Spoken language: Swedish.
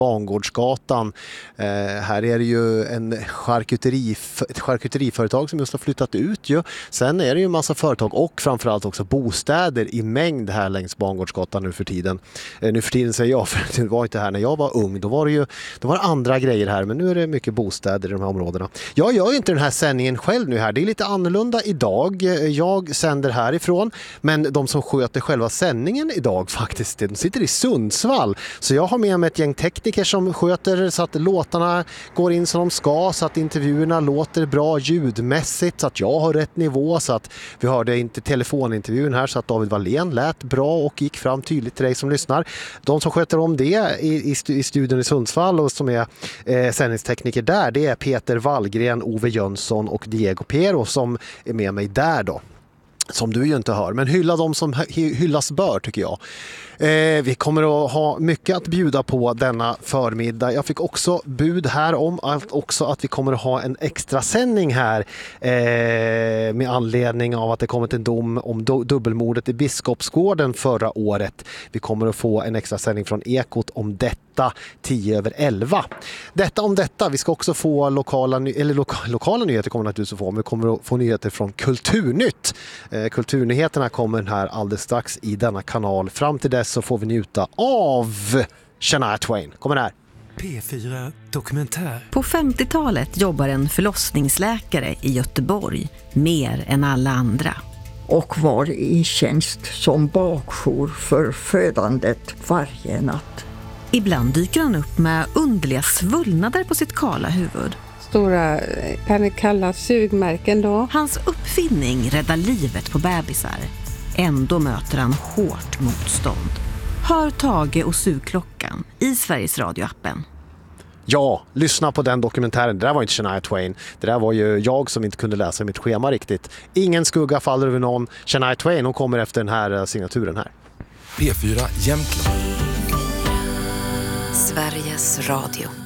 Bangårdsgatan. Här är det ju ett charkuteriföretag som just har flyttat ut ju. Sen är det ju en massa företag och framförallt också bostäder i mängd här längs Bangårdsgatan nu för tiden. Nu för tiden säger jag, för det var inte här när jag var ung. Då var det andra grejer här, men nu är det mycket bostäder i de här områdena. Jag gör ju inte den här sändningen själv nu här. Det är lite annorlunda idag. Jag sänder härifrån, men de som sköter själva sändningen idag faktiskt, de sitter i Sundsvall. Så jag har med mig ett gäng tekniker som sköter så att låtarna går in som de ska, så att intervjuerna låter bra ljudmässigt, så att jag har rätt nivå, så att vi hörde inte telefonintervjun här så att David Wallén lät bra och gick fram tydligt till dig som lyssnar. De som sköter om det i studion i Sundsvall och som är sändningstekniker där, det är Peter Wallgren, Ove Jönsson och Diego Pero som är med mig där då. Som du ju inte hör, men hylla dem som hyllas bör tycker jag. Vi kommer att ha mycket att bjuda på denna förmiddag. Jag fick också bud här om att vi kommer att ha en extra sändning här med anledning av att det kommit en dom om dubbelmordet i Biskopsgården förra året. Vi kommer att få en extra sändning från Ekot om detta 10:11. Detta om detta. Vi ska också få lokala nyheter kommer naturligtvis att få. Men vi kommer att få nyheter från Kulturnytt. Kulturnyheterna kommer här alldeles strax i denna kanal. Fram till dess så får vi njuta av Shania Twain. Kommer här. P4 Dokumentär. På 50-talet jobbar en förlossningsläkare i Göteborg mer än alla andra. Och var i tjänst som bakjour för födandet varje natt. Ibland dyker han upp med underliga svullnader på sitt kala huvud. Stora, kan det kallas sugmärken då? Hans uppfinning räddar livet på bebisar. Ändå möter han hårt motstånd. Hör Tage och sugklockan i Sveriges Radio-appen. Ja, lyssna på den dokumentären. Det där var inte Shania Twain. Det där var ju jag som inte kunde läsa mitt schema riktigt. Ingen skugga faller över någon. Shania Twain, hon kommer efter den här signaturen här. P4 Jämtland. Sveriges Radio.